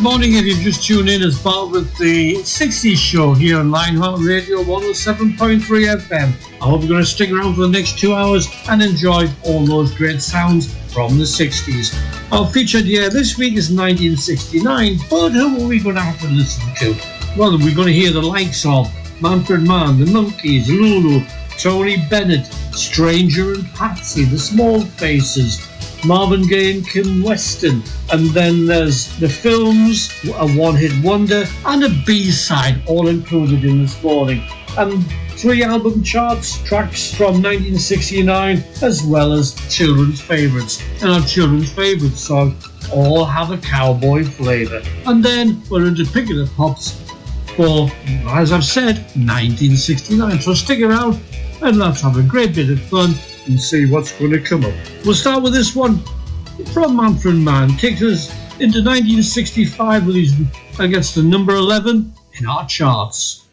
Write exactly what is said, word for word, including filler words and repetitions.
Good morning if you've just tuned in as part with the sixties show here on Lionheart Radio one oh seven point three F M. I hope you're going to stick around for the next two hours and enjoy all those great sounds from the sixties. Our featured year this week is nineteen sixty-nine, but who are we going to have to listen to? Well, we're going to hear the likes of Manfred Mann, the Monkees, Lulu, Tony Bennett, Stranger and Patsy, the Small Faces, Marvin Gaye and Kim Weston, and then there's the films, a one-hit wonder, and a B-side, all included in this morning. And three album charts, tracks from nineteen sixty-nine, as well as children's favourites. And our children's favourite song all have a cowboy flavour. And then we're into picking the pops for, as I've said, nineteen sixty-nine. So stick around and let's have a great bit of fun and see what's going to come up. We'll start with this one from Manfred Mann. Takes us into nineteen sixty-five with his, against the number eleven in our charts.